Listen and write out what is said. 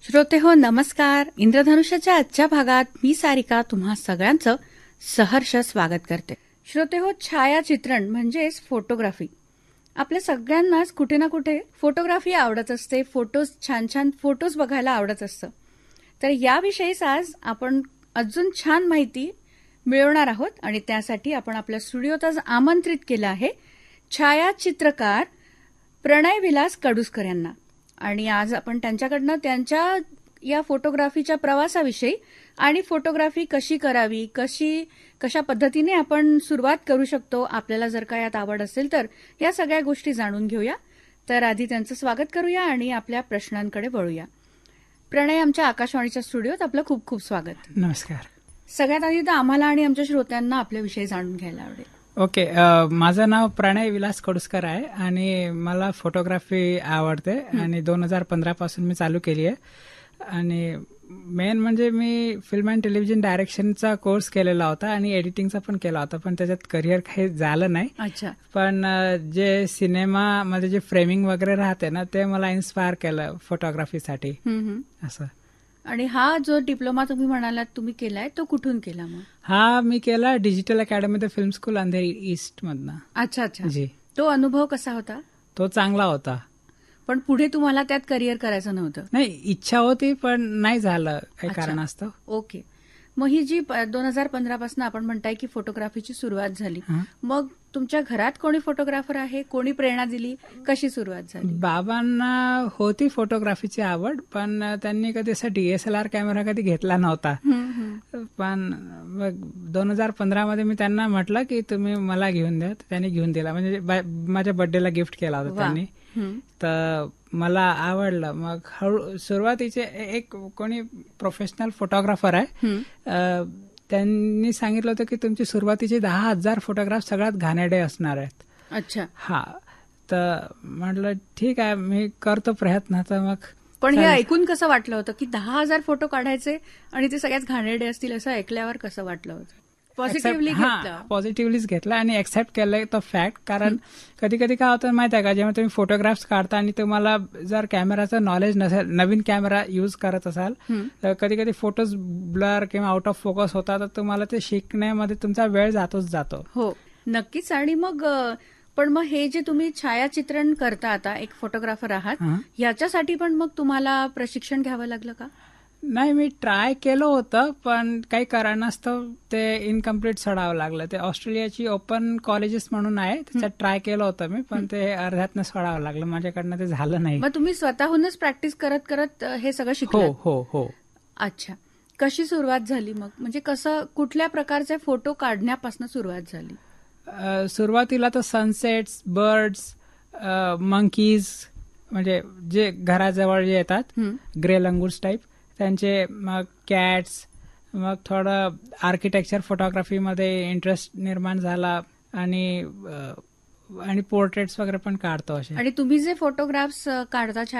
श्रोतेहो नमस्कार. इंद्रधनुष्याच्या आजच्या भागात मी सारिका तुम्हा सगळ्यांचं सहर्ष स्वागत करते. श्रोतेहो, छायाचित्रण म्हणजेच फोटोग्राफी आपल्या सगळ्यांनाच कुठे ना कुठे फोटोग्राफी आवडत असते. छान छान फोटोज बघायला आवडत असतं. तर याविषयीच आज आपण अजून छान माहिती मिळवणार आहोत आणि त्यासाठी आपण आपल्या स्टुडिओत आज आमंत्रित केलं आहे छायाचित्रकार प्रणय विलास कडुसकर यांना. आणि आज आपण त्यांच्याकडनं त्यांच्या या फोटोग्राफीच्या प्रवासाविषयी आणि फोटोग्राफी कशी करावी, कशा पद्धतीने आपण सुरुवात करू शकतो, आपल्याला जर का यात आवड असेल तर या सगळ्या गोष्टी जाणून घेऊया. तर आधी त्यांचं स्वागत करूया आणि आपल्या प्रश्नांकडे वळूया. प्रणय, आमच्या आकाशवाणीच्या स्टुडिओत आपलं खूप खूप स्वागत. नमस्कार. सगळ्यात आधी तर आम्हाला आणि आमच्या श्रोत्यांना आपल्याविषयी जाणून घ्यायला आवडेल. ओके, माझं नाव प्रणय विलास कडुसकर आहे आणि मला फोटोग्राफी आवडते आणि 2015 पासून मी चालू केली आहे. आणि मेन म्हणजे मी फिल्म अँड टेलिव्हिजन डायरेक्शनचा कोर्स केलेला होता आणि एडिटिंगचा पण केला होता, पण त्याच्यात करिअर काही झालं नाही. अच्छा. पण जे सिनेमामध्ये जे फ्रेमिंग वगैरे राहते ना, ते मला इन्स्पायर केलं फोटोग्राफीसाठी असं. आणि हा जो डिप्लोमा तुम्ही म्हणालात तुम्ही केलाय तो कुठून केला मग? हा मी केला digital academy the film school Andheri east मधनं. अच्छा अच्छा. जी. तो अनुभव कसा होता? तो चांगला होता. पण पुढे तुम्हाला त्यात करिअर करायचं नव्हतं? नाही, इच्छा होती पण नाही झालं काही कारणास्तव. ओके. मग ही जी 2015 पासून आपण म्हणताय की फोटोग्राफीची सुरुवात झाली, मग तुमच्या घरात कोणी फोटोग्राफर आहे? कोणी प्रेरणा दिली? कशी सुरुवात झाली? बाबांना होती फोटोग्राफीची आवड, पण त्यांनी कधी असा DSLR कॅमेरा कधी घेतला नव्हता. पण मग 2015 मध्ये मी त्यांना म्हटलं की तुम्ही मला घेऊन द्या. त्यांनी घेऊन दिला, म्हणजे माझ्या बर्थडेला गिफ्ट केला होता त्यांनी. तर मला आवडलं. मग हळू सुरुवातीचे एक कोणी प्रोफेशनल फोटोग्राफर आहे, त्यांनी सांगितलं होतं की तुमची सुरुवातीचे 10,000 फोटोग्राफ सगळ्यात घाणेरडे असणार आहेत. अच्छा. हा. तर म्हटलं ठीक आहे, मी करतो प्रयत्न. तर मग पण हे ऐकून कसं वाटलं होतं की 10,000 फोटो काढायचे आणि ते सगळ्यात घाणेरडे असतील असं ऐकल्यावर कसं वाटलं होतं? पॉझिटिव्हली घेतलं? पॉझिटिव्हलीच घेतलं आणि एक्सेप्ट केलंय तो फॅक्ट. कारण कधी कधी काय होतं माहिती आहे का, जेव्हा तुम्ही फोटोग्राफ्स काढता आणि तुम्हाला जर कॅमेराचं नॉलेज नसेल, नवीन कॅमेरा युज करत असाल, तर कधी कधी फोटोज ब्लर किंवा आउट ऑफ फोकस होता, तर तुम्हाला ते शिकण्यामध्ये तुमचा वेळ जातोच जातो. हो, नक्कीच. आणि मग पण मग हे जे तुम्ही छायाचित्रण करता, आता एक फोटोग्राफर आहात, याच्यासाठी पण मग तुम्हाला प्रशिक्षण घ्यावं लागलं का? नाही, मी ट्राय केलं होतं, पण काही कारणास्तव ते इनकम्प्लीट सोडावं लागलं. ते ऑस्ट्रेलियाची ओपन कॉलेजेस म्हणून आहे, त्याच्यात ट्राय केलं होतं मी, पण ते अर्ध्यातनं सोडावं लागलं. माझ्याकडनं ते झालं नाही. मग तुम्ही स्वतःहूनच प्रॅक्टिस करत करत हे सगळं शिकलात? हो हो हो. अच्छा. कशी सुरुवात झाली मग? म्हणजे कसं, कुठल्या प्रकारचे फोटो काढण्यापासून सुरुवात झाली? सुरुवातीला तर सनसेट्स, बर्ड्स, मंकीज, म्हणजे जे घराजवळ जे येतात, ग्रे लंगूर्स टाईप त्यांचे, मग कॅट्स, मग थोडं आर्किटेक्चर फोटोग्राफीमध्ये इंटरेस्ट निर्माण झाला आणि पोर्ट्रेट्स वगैरे पण काढतो असे. आणि तुम्ही जे फोटोग्राफ्स काढता